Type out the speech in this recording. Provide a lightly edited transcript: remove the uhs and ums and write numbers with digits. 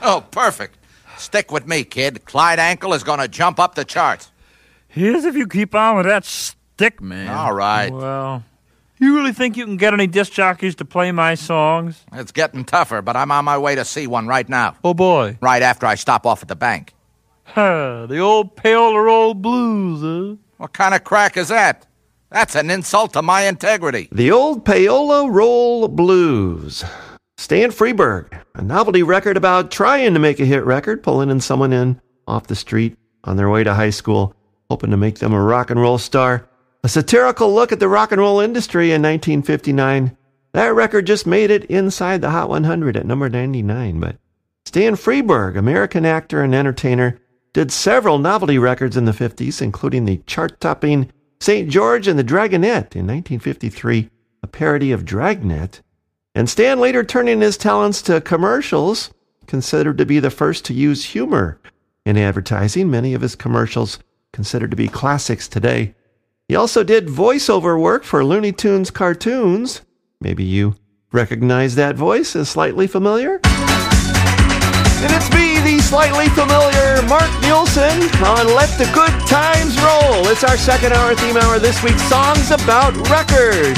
Oh, perfect. Stick with me, kid. Clyde Ankle is going to jump up the charts. Here's if you keep on with that stick, man. All right. Well, you really think you can get any disc jockeys to play my songs? It's getting tougher, but I'm on my way to see one right now. Oh, boy. Right after I stop off at the bank. The old Payola Roll Blues, huh? What kind of crack is that? That's an insult to my integrity. The Old Payola Roll Blues. Stan Freberg, a novelty record about trying to make a hit record, pulling someone in off the street on their way to high school, hoping to make them a rock and roll star. A satirical look at the rock and roll industry in 1959. That record just made it inside the Hot 100 at number 99. But Stan Freberg, American actor and entertainer, did several novelty records in the 50s, including the chart-topping St. George and the Dragonette in 1953, a parody of Dragnet. And Stan later turning his talents to commercials, considered to be the first to use humor in advertising. Many of his commercials considered to be classics today. He also did voiceover work for Looney Tunes cartoons. Maybe you recognize that voice as slightly familiar? And it's me, the slightly familiar Mark Nielsen on Let the Good Times Roll. It's our second hour theme hour this week, Songs About Records.